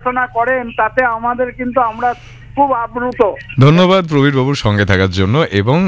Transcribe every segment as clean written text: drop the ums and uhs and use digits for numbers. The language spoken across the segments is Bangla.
পরিবেশনা করেন তাতে আমাদের কিন্তু আমরা খুব আপ্লুত। ধন্যবাদ প্রবীর বাবুর সঙ্গে থাকার জন্য। এবং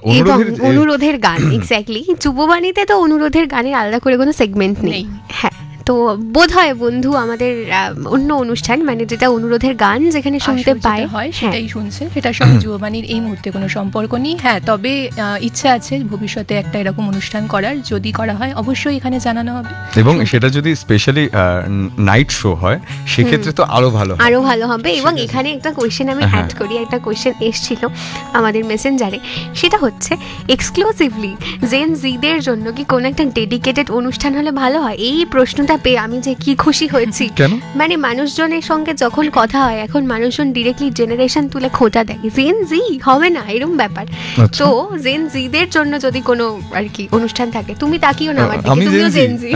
অনুরোধের গান, এক্স্যাক্টলি, যুববাণীতে তো অনুরোধের গানের আলাদা করে কোনো সেগমেন্ট নেই। হ্যাঁ, তো বোধ হয় বন্ধু আমাদের অন্য অনুষ্ঠান, মানে যেটা অনুরোধের গান যেখানে শুনতে পায় হয় সেটাই শুনছে, সেটার সঙ্গে যুববাণীর এই মুহূর্তে কোনো সম্পর্ক নেই। হ্যাঁ, তবে ইচ্ছা আছে ভবিষ্যতে একটা এরকম অনুষ্ঠান করার, যদি করা হয় অবশ্যই এখানে জানানো হবে। এবং সেটা যদি স্পেশালি নাইট শো হয় সেক্ষেত্রে তো আরো ভালো হবে। এবং এখানে একটা কোয়েশ্চেন আমি অ্যাড করি, একটা কোয়েশ্চেন এসেছিল আমাদের মেসেঞ্জারে, সেটা হচ্ছে এক্সক্লুসিভলি জেন জিদের জন্য কি কোনো একটা ডেডিকেটেড অনুষ্ঠান হলে ভালো হয়? এই প্রশ্নটা পেয়ে আমি যে কি খুশি হয়েছি। মানে মানুষজনের সঙ্গে যখন কথা হয়, এখন মানুষজন ডিরেক্টলি জেনারেশন তুলে খোঁটা দেয়, জেন জি হবে না এরকম ব্যাপার। তো জেন জিদের জন্য যদি কোনো আর কি অনুষ্ঠান থাকে, তুমি তাকিও না আমার দিকে, তুমিও জেন জি।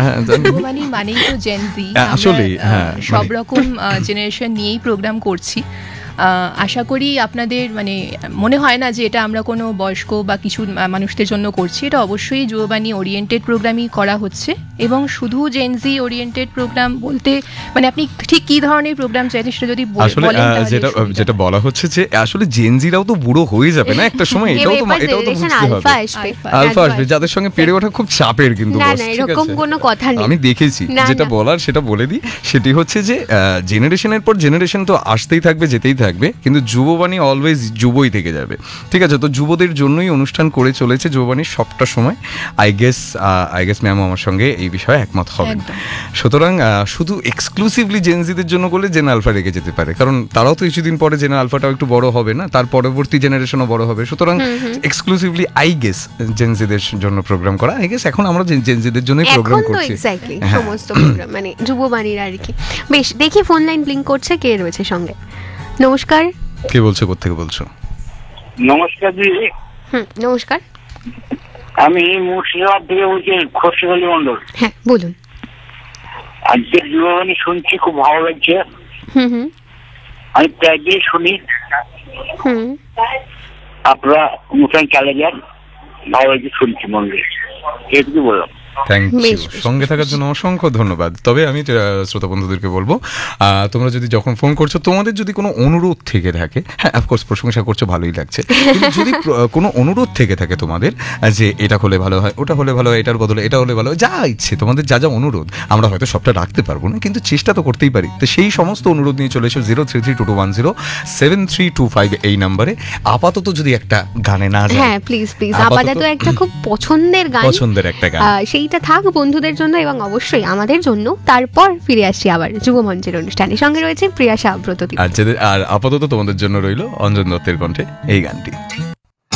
মানেই তো জেন জি, আসলে সব রকম জেনারেশন নিয়েই প্রোগ্রাম করছি। আশা করি আপনাদের মানে মনে হয় না যে এটা আমরা কোনো বয়স্ক বা কিছু মানুষদের জন্য করছি। এটা অবশ্যই যুববাণী ওরিয়েন্টেড প্রোগ্রামই করা হচ্ছে, এবং শুধু জেনজি ওরিয়েন্টেড প্রোগ্রাম বলতে মানে আপনি ঠিক কি ধরনের প্রোগ্রাম চাইছেন সেটা যদি বলেন। যেটা বলা হচ্ছে যে আসলে জেনজিরাও তো বুড়ো হয়ে যাবে না একটা সময়, এটাও তো বুঝতে হবে। আলফা আসবে যাদের সঙ্গে পেরে ওঠা খুব চাপের, কিন্তু এরকম কোনো কথা নেই, আমি দেখেছি। যেটা বলার সেটা বলে দিই, সেটি হচ্ছে যে জেনারেশনের পর জেনারেশন তো আসতেই থাকবে, যেতেই থাকবে, কিন্তু যুববাণী অলওয়েজ যুবই থেকে যাবে। ঠিক আছে, তো যুবদের জন্যই অনুষ্ঠান করে চলেছে যুববাণী সবটা সময়। আই গেস ম্যাম আমার সঙ্গে এই বিষয়ে একমত হবেন। সুতরাং শুধু এক্সক্লুসিভলি জেনজিদের জন্য করলে জেন আলফা রেখে যেতে পারে, কারণ তারাও তো কিছুদিন পরে জেন আলফাটাও একটু বড় হবে না, তার পরবর্তী জেনারেশনও বড় হবে। সুতরাং এক্সক্লুসিভলি আই গেস জেনজিদের জন্য প্রোগ্রাম করা। আই গেস এখন আমরা জেনজিদের জন্যই প্রোগ্রাম করছি সমস্ত প্রোগ্রাম, মানে যুববাণীর আর কি। বেশ, দেখি ফোন লাইন ব্লিঙ্ক করছে, কে রয়েছে সঙ্গে? নমস্কার, কে বলছো, কোত্থেকে বলছো? নমস্কার দিদি। নমস্কার, আমি মুর্শিদাবাদ থেকে বলছি, খসরু আলী মন্ডল। হ্যাঁ বলুন। আজকে যুববাণী শুনছি, খুব ভালো লাগছে। আমি প্রায় দিয়ে শুনি, আপনারা অনুষ্ঠান চালিয়ে যান, ভালো লাগছে শুনছি মন দিয়ে, এটুকু বললাম। থ্যাংক ইউ, সঙ্গে থাকার জন্য অসংখ্য ধন্যবাদ। তবে আমি শ্রোতা বন্ধুদেরকে বলবো, তোমরা যদি যখন ফোন করছো, তোমাদের যদি কোনো অনুরোধ থেকে থাকে, হ্যাঁ অফকোর্স প্রশংসা করছো, ভালোই লাগছে, কিন্তু যদি কোনো অনুরোধ থেকে থাকে তোমাদের যে এটা হলে ভালো হয়, ওটা হলে ভালো হয়, এটার বদলে এটা হলে ভালো হয়, যা ইচ্ছে তোমাদের, যা অনুরোধ, আমরা হয়তো সবটা রাখতে পারবো না, কিন্তু চেষ্টা তো করতেই পারি। তো সেই সমস্ত অনুরোধ নিয়ে চলে এসো 0332107325 এই নাম্বারে। আপাতত যদি একটা গানে না যায়, হ্যাঁ প্লিজ আপাতত একটা খুব পছন্দের একটা গান সেইটা থাক বন্ধুদের জন্য এবং অবশ্যই আমাদের জন্য। তারপর ফিরে আসছি আবার যুবমঞ্চের অনুষ্ঠানে। সঙ্গে রয়েছে প্রিয়া সাব্রত। আর আপাতত তোমাদের জন্য রইল অঞ্জন দত্তের কণ্ঠে এই গানটি।